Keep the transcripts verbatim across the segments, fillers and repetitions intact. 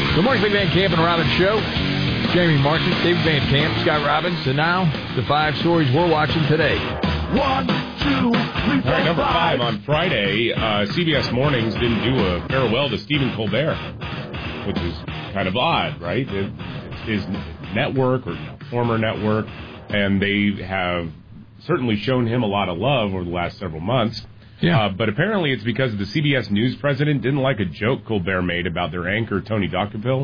The Markley Van Camp and Robbins Show. Jamie Martin, David Van Camp, Scott Robbins, and now the five stories we're watching today. One, two, three, four, All right, number five. five on Friday, uh, C B S Mornings didn't do a farewell to Stephen Colbert, which is kind of odd, right? It, it's his network or former network, and they have certainly shown him a lot of love over the last several months. Yeah. Uh, but apparently it's because the C B S News president didn't like a joke Colbert made about their anchor, Tony Docteville,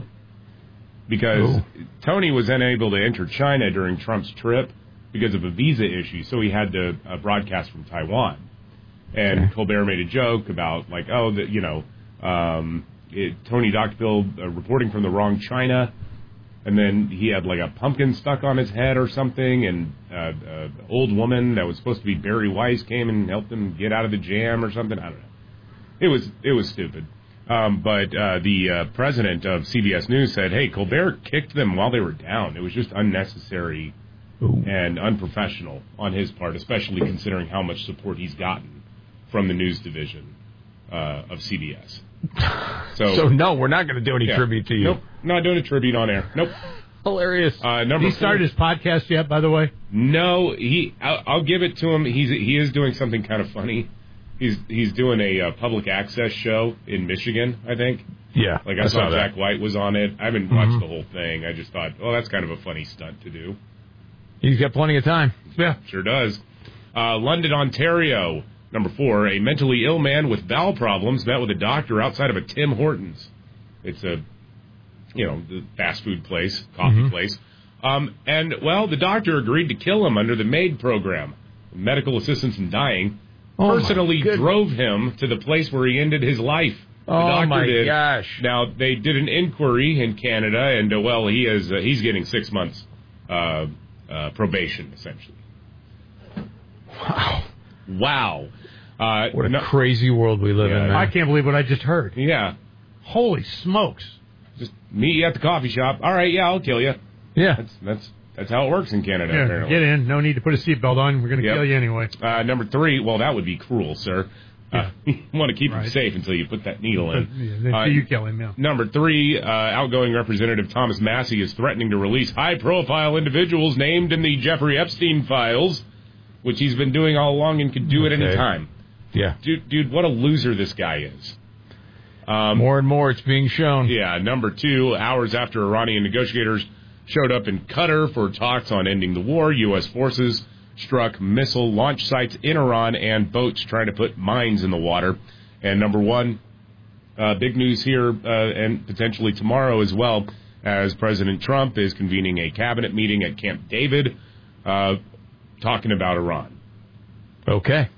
because oh. Tony was unable to enter China during Trump's trip because of a visa issue, so he had to uh, broadcast from Taiwan. And okay. Colbert made a joke about, like, oh, the, you know, um, it, Tony Docteville uh, reporting from the wrong China, and then he had, like, a pumpkin stuck on his head or something, and uh, an old woman that was supposed to be Barry Weiss came and helped him get out of the jam or something. I don't know. It was it was stupid. Um, but uh, the uh, president of C B S News said, hey, Colbert kicked them while they were down. It was just unnecessary Ooh. and unprofessional on his part, especially considering how much support he's gotten from the news division uh, of C B S. So, so, no, we're not going to do any yeah. tribute to you. Nope, not doing a tribute on air. Nope. Hilarious. Uh, number he started four. his podcast yet, by the way? No, he. I'll, I'll give it to him. He's he is doing something kind of funny. He's he's doing a uh, public access show in Michigan, I think. Yeah, like I, I saw, saw Jack White was on it. I haven't mm-hmm. watched the whole thing. I just thought, oh, that's kind of a funny stunt to do. He's got plenty of time. Yeah, sure does. Uh, London, Ontario. Number four, a mentally ill man with bowel problems met with a doctor outside of a Tim Hortons. It's a, you know, the fast food place, coffee mm-hmm. place. Um, and, well, the doctor agreed to kill him under the MAID program, medical assistance in dying, oh personally drove him to the place where he ended his life. The oh, doctor my did. gosh. Now, they did an inquiry in Canada, and, uh, well, he is uh, he's getting six months uh, uh, probation, essentially. Wow. Wow. Uh, what a no, crazy world we live yeah, in, man. I can't believe what I just heard. Yeah. Holy smokes. Just meet you at the coffee shop. All right, yeah, I'll kill you. Yeah. That's that's that's how it works in Canada, yeah, apparently. Get in. No need to put a seatbelt on. We're going to yep. kill you anyway. Uh, number three, well, that would be cruel, sir. Yeah. Uh, you want to keep right. him safe until you put that needle in. Yeah, until uh, you kill him, yeah. Number three, uh, outgoing Representative Thomas Massie is threatening to release high-profile individuals named in the Jeffrey Epstein files, which he's been doing all along and could do okay. at any time. Yeah. Dude, dude, what a loser this guy is. Um, more and more it's being shown. Yeah, number two, hours after Iranian negotiators showed up in Qatar for talks on ending the war, U S forces struck missile launch sites in Iran and boats trying to put mines in the water. And number one, uh, big news here uh, and potentially tomorrow as well, as President Trump is convening a cabinet meeting at Camp David uh, talking about Iran. Okay.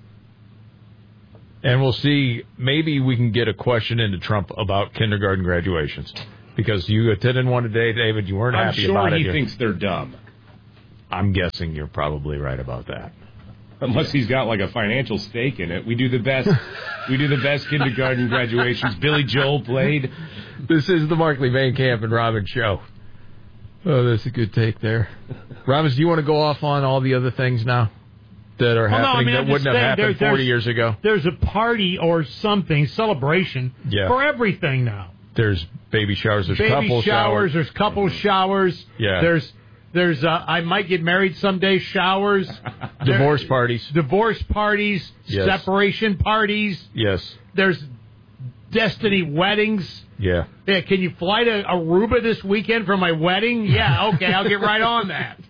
And we'll see, maybe we can get a question into Trump about kindergarten graduations. Because you attended one today, David, you weren't I'm happy sure about it. he You're, thinks they're dumb. I'm guessing you're probably right about that. Unless he's got like a financial stake in it. We do the best we do the best kindergarten graduations. Billy Joel played. This is the Markley Van Camp and Robbins Show. Oh, that's a good take there. Robbins, do you want to go off on all the other things now that are well, happening no, I mean, that I'm wouldn't have saying, happened there, forty years ago? There's a party or something, celebration yeah. for everything now. There's baby showers, there's baby couple showers, showers. There's couple showers. Yeah. There's there's uh, I might get married someday showers. Divorce parties. Divorce parties. Yes. Separation parties. Yes. There's destiny weddings. Yeah. Yeah. Can you fly to Aruba this weekend for my wedding? Yeah. Okay, I'll get right on that.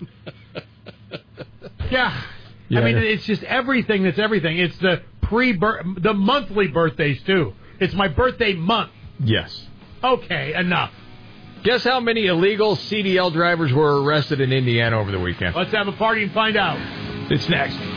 Yeah. yeah. I mean, it's just everything that's everything. It's the pre the monthly birthdays too. It's my birthday month. Yes. Okay, enough. Guess how many illegal C D L drivers were arrested in Indiana over the weekend? Let's have a party and find out. It's next.